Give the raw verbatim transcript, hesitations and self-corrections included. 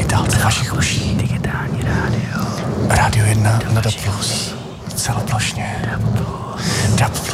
digitálce vašich uší. Digitální rádio. Rádio jedna na D A B plus. Celoplošně. D A B plus. D A B